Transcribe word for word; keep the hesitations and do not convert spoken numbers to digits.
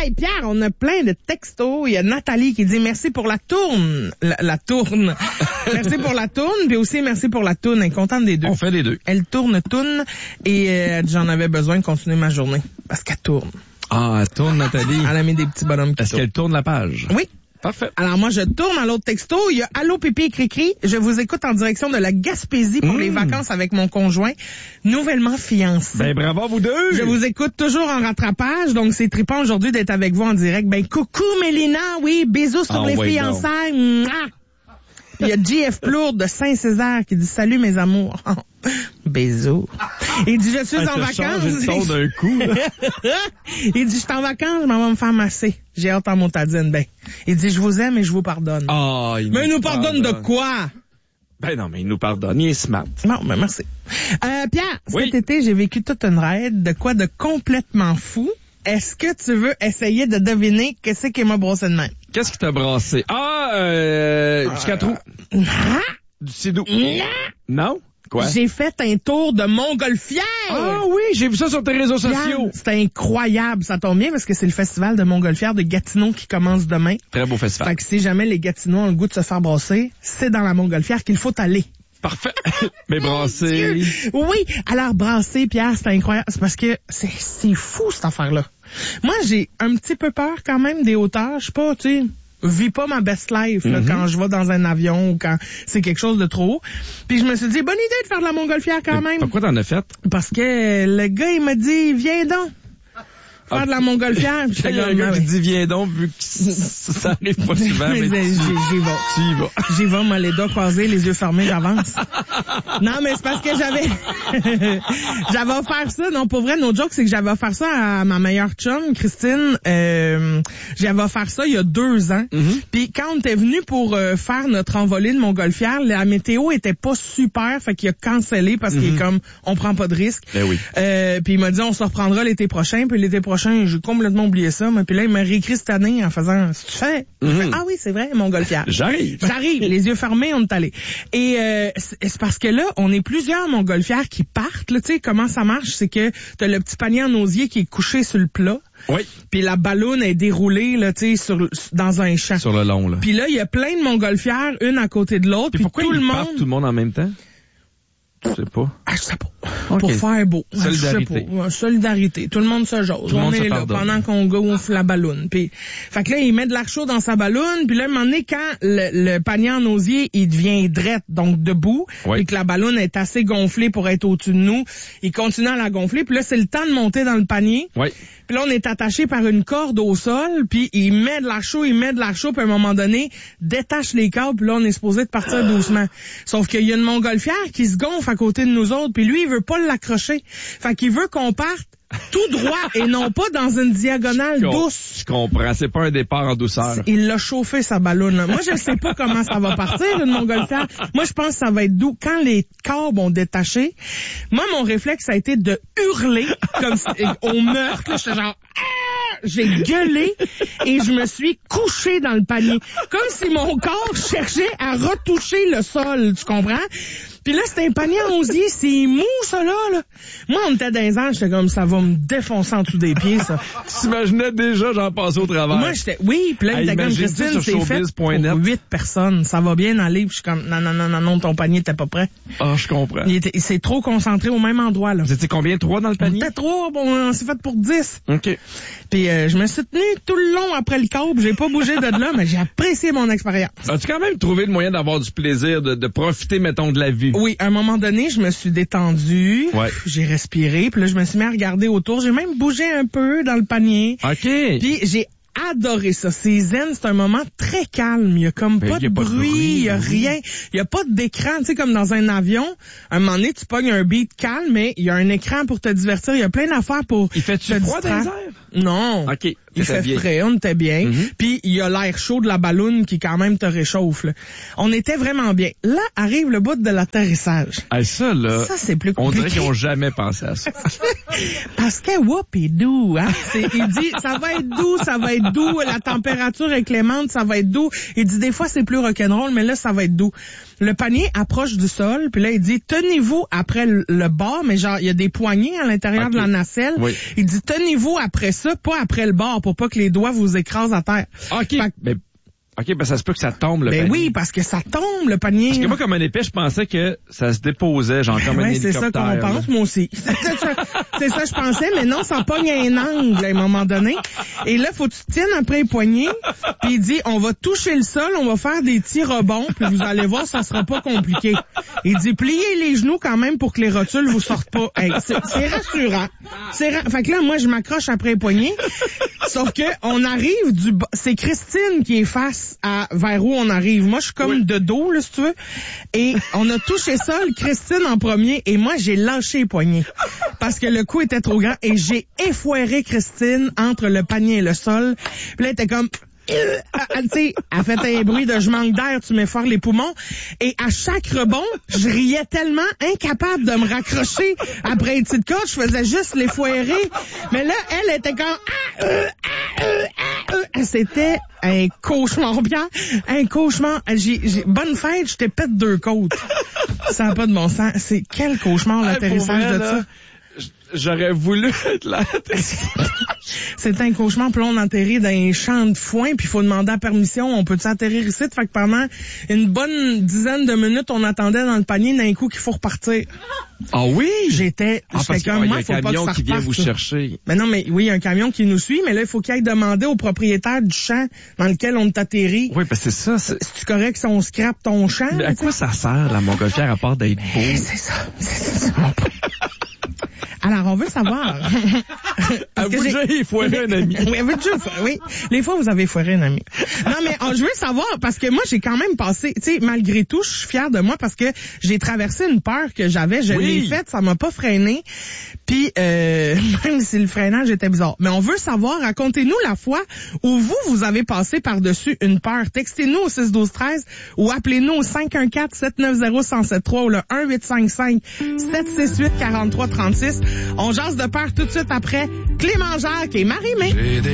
Hey, Pierre, on a plein de textos. Il y a Nathalie qui dit merci pour la tourne. La, la tourne. Merci pour la tourne, puis aussi merci pour la tourne. Elle est contente des deux. On fait les deux. Elle tourne, tourne, et euh, j'en avais besoin de continuer ma journée. Parce qu'elle tourne. Ah, elle tourne, Nathalie. Elle a mis des petits bonhommes qui Est-ce tournent. qu'elle tourne la page? Oui. Parfait. Alors moi, je tourne à l'autre texto. Il y a Allô Pipi et Cricri. Je vous écoute en direction de la Gaspésie pour mmh. les vacances avec mon conjoint, nouvellement fiancé. Ben bravo vous deux. Je vous écoute toujours en rattrapage, donc c'est trippant aujourd'hui d'être avec vous en direct. Ben coucou Mélina, oui, bisous sur oh, les oui, fiançailles. Mouah! Il y a J F Plourde de Saint-Césaire qui dit salut mes amours. Bisous. Il dit je suis Elle en vacances. Le ton d'un coup. Il dit je suis en vacances, je m'en vais me faire masser. J'ai hâte en motadine. Ben, il dit je vous aime et je vous pardonne. Oh, il mais il nous pardonne. pardonne de quoi? Ben non, mais il nous pardonne. Il est smart. Non, ben merci. Euh, Pierre, oui. cet été, j'ai vécu toute une raide de quoi de complètement fou. Est-ce que tu veux essayer de deviner qu'est-ce qui m'a brossé de main? Qu'est-ce qui t'a brassé? Ah, euh, du quatre roues. Ah, Du Sidou. non. Non? Quoi? J'ai fait un tour de Montgolfière. Ah oui, j'ai vu ça sur tes réseaux sociaux. C'est incroyable. Ça tombe bien parce que c'est le festival de Montgolfière de Gatineau qui commence demain. Très beau festival. Fait que si jamais les Gatinois ont le goût de se faire brasser, c'est dans la Montgolfière qu'il faut aller. Parfait. Mais brasser. Oui. Alors, brasser, Pierre, c'est incroyable. C'est parce que c'est, c'est fou, cette affaire-là. Moi, j'ai un petit peu peur quand même des hauteurs. Je sais pas, tu sais, vis pas ma best life là, mm-hmm. quand je vais dans un avion ou quand c'est quelque chose de trop haut. Puis je me suis dit, bonne idée de faire de la Montgolfière quand Mais même. Pourquoi t'en as fait? Parce que le gars, il m'a dit, viens donc. Faire ah, de la Montgolfière. Il y a un gars qui dit viens donc, vu que ça arrive pas souvent, mais, mais j'y, j'y vais. Tu y vas. J'y vais, moi, les doigts croisés, les yeux fermés, j'avance. Non, mais c'est parce que j'avais, j'avais offert ça. Non, pour vrai, no joke, c'est que j'avais offert ça à ma meilleure chum, Christine. Euh, j'avais offert ça il y a deux ans. Mm-hmm. Puis quand on était venu pour euh, faire notre envolée de Montgolfière, la météo était pas super, fait qu'il a cancellé parce mm-hmm. qu'il est comme, on prend pas de risque. Ben oui. Euh, puis il m'a dit, on se reprendra l'été prochain. Puis l'été prochain, j'ai complètement oublié ça. Mais puis là, il m'a réécrit cette année en faisant, si tu fais, mm-hmm. ah oui, c'est vrai, Montgolfière. J'arrive. J'arrive, les yeux fermés, on est allé. Et euh, c'est, c'est parce que là, on est plusieurs Montgolfières qui partent. Là, tu sais comment ça marche, c'est que t'as le petit panier en osier qui est couché sur le plat. Oui. Puis la balloune est déroulée là, tu sais, sur dans un champ. Sur le long là. Puis là, il y a plein de Montgolfières, une à côté de l'autre. Puis pourquoi tout ils le monde. partent tout le monde en même temps? Je sais pas. Ah, je sais pas. Okay. Pour faire beau. Solidarité. Je sais pas. Solidarité. Tout le monde se jase. Tout on monde est se là pardonne. pendant qu'on gonfle la balloune. Puis, fait que là, il met de l'air chaud dans sa balloune. Puis là, à un moment donné, quand le, le panier en osier, il devient drette, donc debout, oui. et que la balloune est assez gonflée pour être au-dessus de nous, il continue à la gonfler. Puis là, c'est le temps de monter dans le panier. Oui. Puis là, on est attaché par une corde au sol, puis il met de l'air chaud, il met de l'air chaud, puis à un moment donné, détache les câbles, puis là, on est supposé de partir doucement. Sauf qu'il y a une Montgolfière qui se gonfle à côté de nous autres, puis lui, il veut pas l'accrocher. Fait qu'il veut qu'on parte tout droit et non pas dans une diagonale je douce. Je comprends, c'est pas un départ en douceur. Il l'a chauffé sa balloune. Moi, je sais pas comment ça va partir, une Montgolfière. Moi, je pense que ça va être doux. Quand les câbles ont détaché, moi, mon réflexe, ça a été de hurler comme si, au meurtre. J'étais genre... J'ai gueulé et je me suis couché dans le panier. Comme si mon corps cherchait à retoucher le sol, tu comprends? Puis là, c'était un panier en osier, c'est mou, ça, là, là. Moi, on était dans les airs, j'étais comme, ça va me défoncer en dessous des pieds, ça. Tu t'imaginais déjà, j'en passais au travers. Moi, j'étais, oui, puis là, il était comme, Christine, c'est fait pour huit personnes. Ça va bien aller, puis je suis comme, non, non, non, non, non, ton panier était pas prêt. Ah, je comprends. Il, était, il s'est trop concentré au même endroit, là. Vous étiez combien, trois dans le panier? C'était trois, bon, on s'est fait pour dix. OK. Puis euh, je me suis tenu tout le long après le câble, j'ai pas bougé de là, mais j'ai apprécié mon expérience. As-tu quand même trouvé le moyen d'avoir du plaisir, de, de profiter, mettons, de la vie? Oui, à un moment donné, je me suis détendue, ouais. J'ai respiré, puis là, je me suis mis à regarder autour, j'ai même bougé un peu dans le panier. OK. Puis j'ai adoré ça. C'est zen, c'est un moment très calme. Il y a comme pas, de, pas bruit, de bruit, il y a rien. Il y a pas d'écran, tu sais, comme dans un avion. À un moment donné, tu pognes un beat calme, mais il y a un écran pour te divertir. Il y a plein d'affaires pour il fait-tu te froid distraire. dans les airs? Non. OK. Il fait bien. frais, on était bien. Mm-hmm. Puis il y a l'air chaud de la balloune qui quand même te réchauffe. Là. On était vraiment bien. Là arrive le bout de l'atterrissage. Ah, ça, là, ça, c'est plus compliqué. On dirait qu'ils n'ont jamais pensé à ça. Parce que, whoop, est doux. Hein? C'est, il dit, ça va être doux, ça va être doux. La température est clémente, ça va être doux. Il dit, des fois, c'est plus rock'n'roll, mais là, ça va être doux. le panier approche du sol, puis là, il dit, tenez-vous après le, le bord, mais genre, il y a des poignées à l'intérieur okay. de la nacelle. Oui. Il dit, tenez-vous après ça, pas après le bord, pour pas que les doigts vous écrasent à terre. OK, fait, mais... OK, ben ça se peut que ça tombe, le ben panier. Oui, parce que ça tombe, le panier. Parce que moi, comme un épée, je pensais que ça se déposait, genre comme ouais, un hélicoptère. c'est ça qu'on pense, moi aussi. C'est ça que je pensais, mais non, ça pogne un angle à un moment donné. Et là, faut que tu te tiennes après les poignets, puis il dit, on va toucher le sol, on va faire des petits rebonds, puis vous allez voir, ça sera pas compliqué. Il dit, pliez les genoux quand même pour que les rotules vous sortent pas. Hey, c'est, c'est rassurant. C'est ra... Fait que là, moi, je m'accroche après les poignets, sauf que on arrive du... C'est Christine qui est face à vers où on arrive. Moi, je suis comme oui. de dos, là, si tu veux. Et on a touché ça, Christine en premier, et moi, j'ai lâché les poignets. Parce que le coup était trop grand, et j'ai effoiré Christine entre le panier et le sol. Puis là, elle était comme... Euh, tu sais, elle fait un bruit de je manque d'air, tu m'effoires les poumons. Et à chaque rebond, je riais tellement, incapable de me raccrocher après une petite corde, je faisais juste l'effoirer. Mais là, elle était comme... Ah, euh, ah, euh, ah, euh. C'était un cauchemar, Pierre. Un cauchemar. J'ai, j'ai... Bonne fête, je t'ai pète deux côtes. Ça n'a pas de bon sens. C'est quel cauchemar, l'atterrissage hey, de là, ça. J'aurais voulu être là. C'est un cauchemar, puis là, on atterrit dans un champ de foin, puis il faut demander la permission. On peut-tu atterrir ici? Fait que pendant une bonne dizaine de minutes, on attendait dans le panier d'un coup qu'il faut repartir. Ah oui? J'étais, ah, j'étais comme, oh, moi, il faut pas que ça camion qui vient reparte, vous ça. chercher. Mais non, mais oui, il y a un camion qui nous suit, mais là, il faut qu'il aille demander au propriétaire du champ dans lequel on atterrit. Oui, parce que c'est ça. C'est... C'est-tu correct si on scrape ton champ? Mais à quoi ça sert, la montgolfière, à part d'être beau? C'est ça. C'est ça. Alors, on veut savoir. À vous déjà, il foirait un ami. Oui, vous déjà, oui. Les fois, vous avez foiré un ami. Non, mais on, je veux savoir, parce que moi, j'ai quand même passé, tu sais, malgré tout, je suis fière de moi parce que j'ai traversé une peur que j'avais, je oui. l'ai faite, ça m'a pas freiné. Puis, euh, même si le freinage était bizarre. Mais on veut savoir, racontez-nous la fois où vous, vous avez passé par-dessus une peur. Textez-nous au six douze treize ou appelez-nous au cinq un quatre, sept neuf zéro, un zéro sept trois ou le un huit cinq cinq, sept six huit, quatre trois trois six. On jase de peur tout de suite après Clément Jacques et Marie-Mé.